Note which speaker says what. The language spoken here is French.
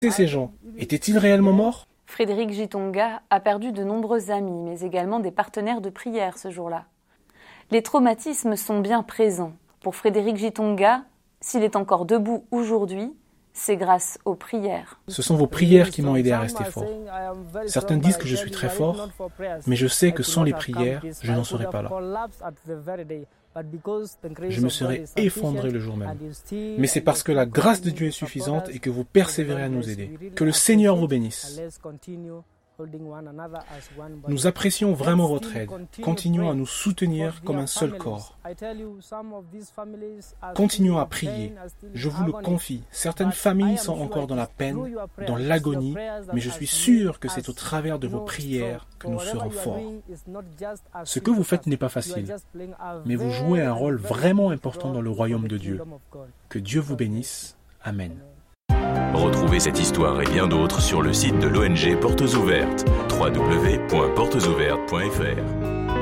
Speaker 1: Ces gens, étaient-ils réellement morts?
Speaker 2: Frédéric Gitonga a perdu de nombreux amis, mais également des partenaires de prière ce jour-là. Les traumatismes sont bien présents. Pour Frédéric Gitonga, s'il est encore debout aujourd'hui, c'est grâce aux prières.
Speaker 1: Ce sont vos prières qui m'ont aidé à rester fort. Certains disent que je suis très fort, mais je sais que sans les prières, je n'en serais pas là. Je me serais effondré le jour même. Mais c'est parce que la grâce de Dieu est suffisante et que vous persévérez à nous aider. Que le Seigneur vous bénisse. Nous apprécions vraiment votre aide. Continuons à nous soutenir comme un seul corps. Continuons à prier. Je vous le confie, certaines familles sont encore dans la peine, dans l'agonie, mais je suis sûr que c'est au travers de vos prières que nous serons forts. Ce que vous faites n'est pas facile, mais vous jouez un rôle vraiment important dans le royaume de Dieu. Que Dieu vous bénisse. Amen.
Speaker 3: Retrouvez cette histoire et bien d'autres sur le site de l'ONG Portes Ouvertes, www.portesouvertes.fr.